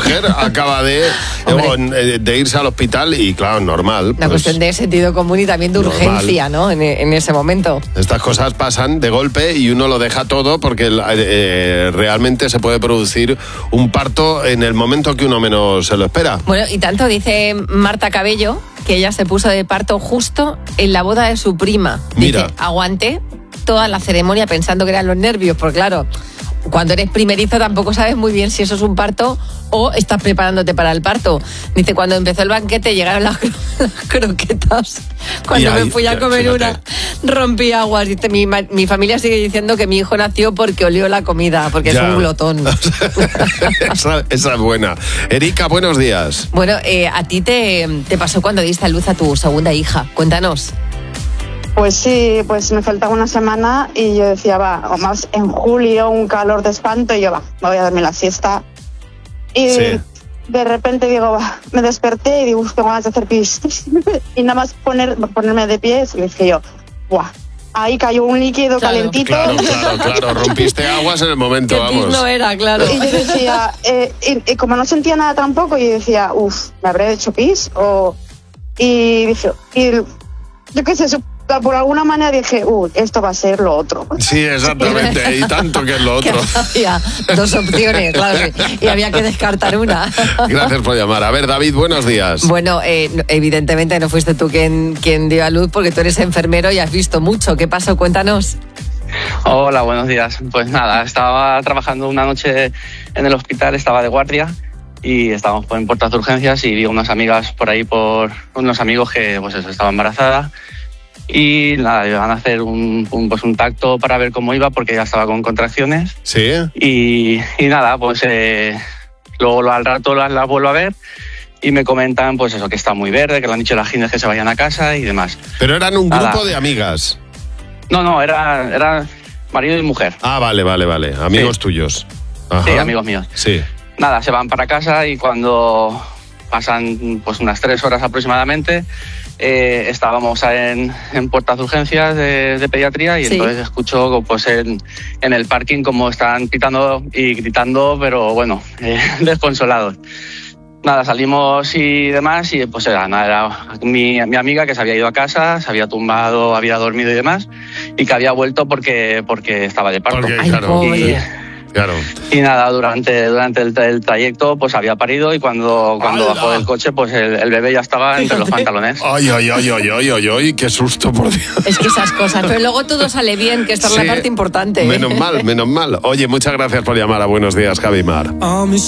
mujer acaba de irse al hospital y, claro, normal. Una cuestión de sentido común y también de urgencia, ¿no? En ese momento. Estas cosas pasan de golpe y uno lo deja todo porque realmente se puede producir un parto en el momento que uno menos se lo espera. Bueno, y tanto dice Marta Cabello que ella se puso de parto justo en la boda de su prima. Mira. Dice, aguanté toda la ceremonia pensando que eran los nervios, porque claro, cuando eres primerizo tampoco sabes muy bien si eso es un parto o estás preparándote para el parto. Dice, cuando empezó el banquete llegaron las croquetas. Cuando me fui a comer una, rompí aguas. Dice, mi familia sigue diciendo que mi hijo nació porque olió la comida, porque es un glotón. esa es buena. Erika, buenos días. Bueno, a ti te pasó cuando diste a luz a tu segunda hija. Cuéntanos. Pues sí, pues me faltaba una semana y yo decía, más en julio, un calor de espanto, y yo, me voy a dormir la siesta. Y de repente digo, me desperté y digo, tengo ganas de hacer pis. Y nada más ponerme de pie, y dije yo, ahí cayó un líquido calentito. Claro, rompiste aguas en el momento, ¿Qué vamos. pis no era, claro. Y yo decía, y como no sentía nada tampoco, yo decía, ¿me habré hecho pis? Y dije, yo qué sé, por alguna manera dije, esto va a ser lo otro. Sí, exactamente, y tanto que es lo otro. Había dos opciones, claro, y había que descartar una. Gracias por llamar. A ver, David, buenos días. Bueno, evidentemente no fuiste tú quien dio a luz, porque tú eres enfermero y has visto mucho. ¿Qué pasó? Cuéntanos. Hola, buenos días. Pues nada, estaba trabajando una noche en el hospital, estaba de guardia y estábamos en puertas de urgencias y vi unas amigas por ahí, unos amigos que pues eso, estaba embarazada. Y nada, iban a hacer un tacto para ver cómo iba porque ya estaba con contracciones. Sí. Y nada, pues luego al rato las vuelvo a ver y me comentan pues eso, que está muy verde, que le han dicho a las gines que se vayan a casa y demás. Pero eran un grupo de amigas. No, era marido y mujer. Ah, vale. Amigos tuyos. Ajá. Sí, amigos míos. Sí. Nada, se van para casa y cuando pasan pues unas 3 horas aproximadamente, estábamos en puertas de urgencias de pediatría y entonces escucho pues en el parking como están pitando y gritando, pero bueno, desconsolados. Nada, salimos y demás y pues era mi amiga que se había ido a casa, se había tumbado, había dormido y demás y que había vuelto porque estaba de parto. Claro. Y nada, durante el trayecto pues había parido y cuando bajó del coche pues el bebé ya estaba entre los pantalones. Ay, qué susto, por Dios. Es que esas cosas, pero luego todo sale bien, que esta es la parte importante. Menos mal. Oye, muchas gracias por llamar a Buenos Días, Javi Mar.